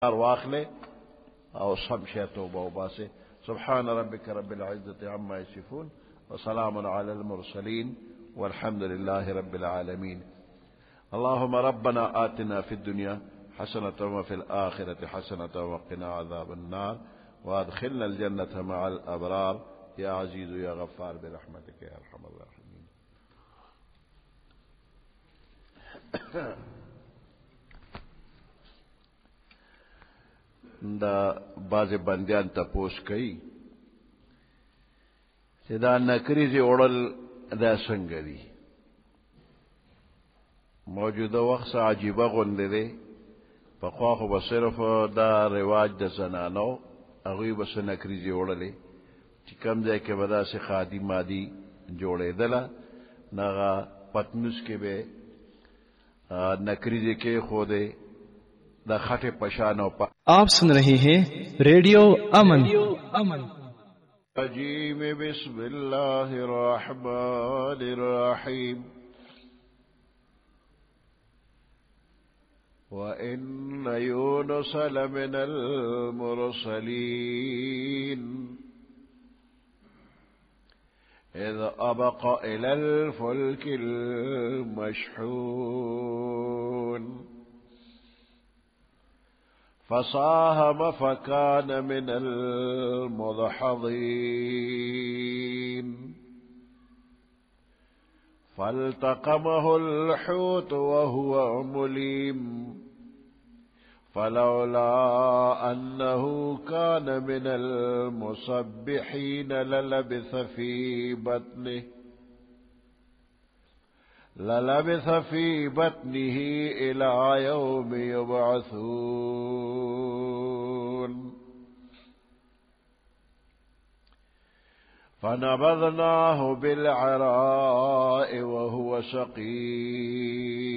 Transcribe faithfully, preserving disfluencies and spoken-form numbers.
واخله او سم شي توبه وباسه. سبحان ربك رب العزة عما يصفون وسلام على المرسلين والحمد لله رب العالمين. اللهم ربنا آتنا في الدنيا حسنة وفي الآخرة حسنة وقنا عذاب النار وادخلنا الجنة مع الأبرار يا عزيز يا غفار برحمتك يا أرحم الراحمين. دا باز بندیان تپوس کئی چې دا نکریزی اوڑل دا څنګه دي. موجوده وخت عجیبه غونډه دی. پخوا خو به صرف دا رواج د زنانو هغوی بس نکریزی اوڑلې چې کم ځای کې به داسې خادي مادي جوړېدله نغه پتنوس کې به نکریزی کې خودې دا خټه پشانو پا. आप सुन रहे हैं रेडियो अमन अमन अजीम बिस्मिल्लाहिर्रहमानिर्रहीम وإن يونس لمن المرسلين إذ أبق إلى الفلك المشحون فساهم فكان من المدحضين فالتقمه الحوت وهو مليم فلولا أنه كان من المسبحين للبث في بطنه للبث في بطنه إلى يوم يبعثون فنبذناه بالعراء وهو سقيم